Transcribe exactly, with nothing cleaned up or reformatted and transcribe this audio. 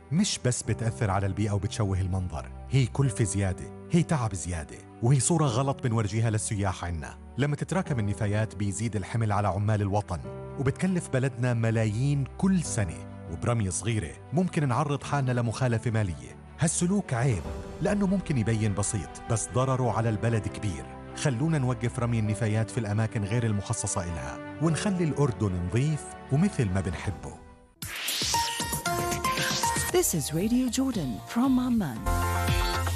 مش بس بتأثر على البيئة وبتشوه المنظر، هي كلفة زيادة، هي تعب زيادة، وهي صورة غلط بنورجيها للسياح عنا. لما تتراكم النفايات بيزيد الحمل على عمال الوطن، وبتكلف بلدنا ملايين كل سنة، وبرمية صغيرة ممكن نعرض حالنا لمخالفة مالية. هالسلوك عيب لأنه ممكن يبين بسيط بس ضرره على البلد كبير. خلونا نوقف رمي النفايات في الأماكن غير المخصصة إلها، ونخلي الأردن نظيف ومثل ما بنحبه. This is Radio Jordan from Amman.